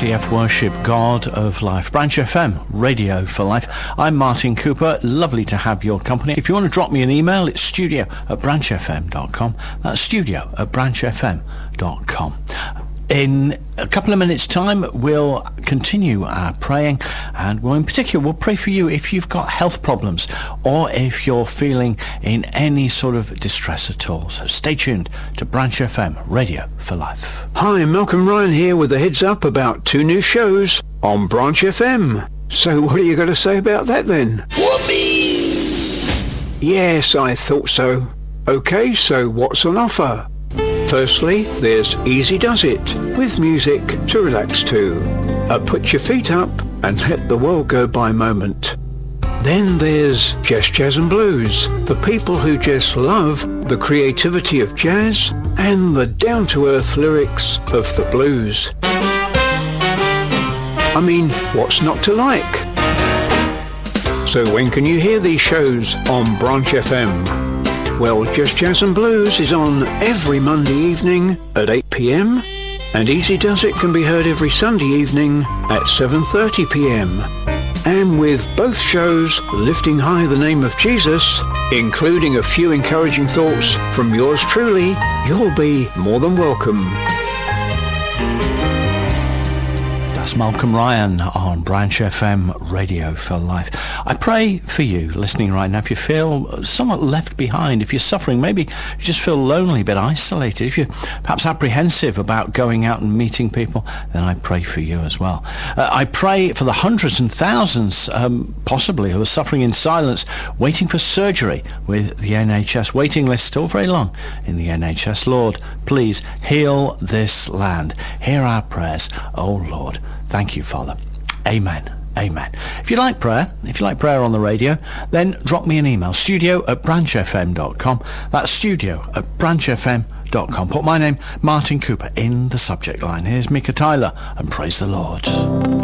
RCF Worship, God of Life, Branch FM, Radio for Life. I'm Martin Cooper. Lovely to have your company. If you want to drop me an email, it's studio@branchfm.com. That's studio@branchfm.com. In a couple of minutes' time, we'll continue our praying, and in particular, we'll pray for you if you've got health problems or if you're feeling in any sort of distress at all. So stay tuned to Branch FM, Radio for Life. Hi, Malcolm Ryan here with a heads up about 2 new shows on Branch FM. So what are you going to say about that then? Whoopee! Yes, I thought so. Okay, so what's on offer? Firstly, there's Easy Does It, with music to relax to. A put your feet up and let the world go by moment. Then there's Just Jazz and Blues, for people who just love the creativity of jazz and the down-to-earth lyrics of the blues. I mean, what's not to like? So when can you hear these shows on Branch FM? Well, Just Jazz and Blues is on every Monday evening at 8 p.m. and Easy Does It can be heard every Sunday evening at 7:30 p.m. And with both shows lifting high the name of Jesus, including a few encouraging thoughts from yours truly, you'll be more than welcome. That's Malcolm Ryan on Branch FM, Radio for Life. I pray for you listening right now. If you feel somewhat left behind, if you're suffering, maybe you just feel lonely, a bit isolated, if you're perhaps apprehensive about going out and meeting people, then I pray for you as well. I pray for the hundreds and thousands, possibly, who are suffering in silence, waiting for surgery with the NHS. Waiting list still very long in the NHS. Lord, please heal this land. Hear our prayers, oh Lord. Thank you, Father. Amen. Amen. If you like prayer on the radio, then drop me an email, studio@branchfm.com. That's studio@branchfm.com. Put my name, Martin Cooper, in the subject line. Here's Mika Tyler, and praise the Lord.